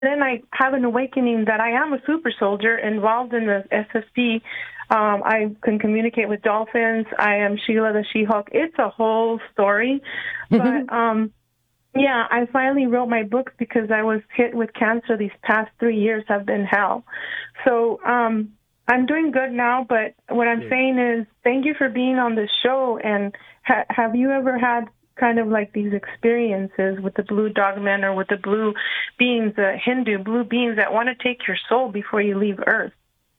then I have an awakening that I am a super soldier involved in the SSD. I can communicate with dolphins. I am Sheila the She-Hulk. It's a whole story. But, yeah, I finally wrote my book because I was hit with cancer. These past 3 years have been hell. So I'm doing good now, but what I'm saying is thank you for being on the show. And have you ever had kind of like these experiences with the blue dogmen or with the blue beings, the Hindu blue beings that want to take your soul before you leave Earth?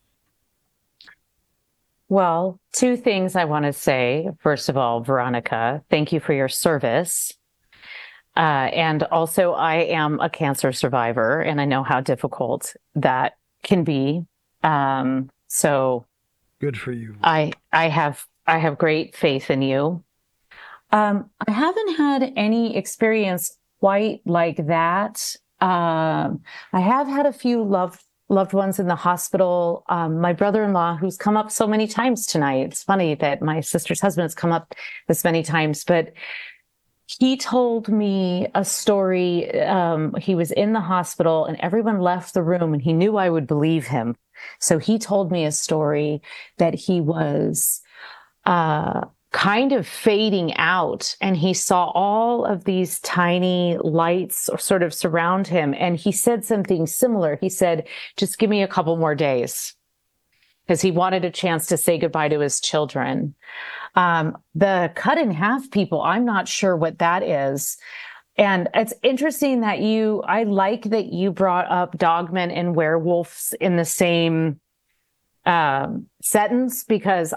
Well, two things I want to say. First of all, Veronica, thank you for your service. And also, I am a cancer survivor, and I know how difficult that can be. So good for you. I have great faith in you. I haven't had any experience quite like that. I have had a few loved ones in the hospital. My brother-in-law, who's come up so many times tonight. It's funny that my sister's husband has come up this many times, but he told me a story. He was in the hospital and everyone left the room and he knew I would believe him. So he told me a story that he was kind of fading out and he saw all of these tiny lights sort of surround him. And he said something similar. He said, just give me a couple more days, because he wanted a chance to say goodbye to his children. The cut in half people, I'm not sure what that is. And it's interesting that I like that you brought up dogmen and werewolves in the same sentence, because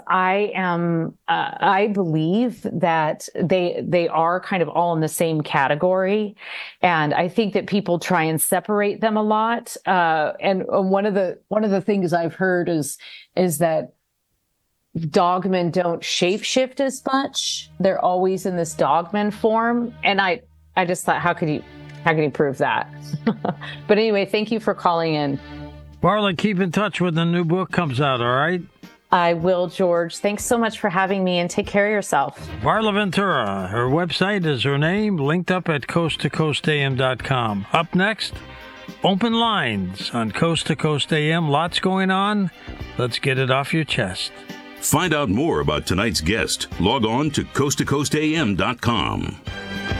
I believe that they are kind of all in the same category. And I think that people try and separate them a lot. And one of the things I've heard is that dogmen don't shapeshift as much. They're always in this dogman form. And I just thought, how could you prove that? But anyway, thank you for calling in. Marla, keep in touch when the new book comes out, all right? I will, George. Thanks so much for having me, and take care of yourself. Marla Ventura. Her website is her name, linked up at coasttocoastam.com. Up next, open lines on Coast to Coast AM. Lots going on. Let's get it off your chest. Find out more about tonight's guest. Log on to coasttocoastam.com.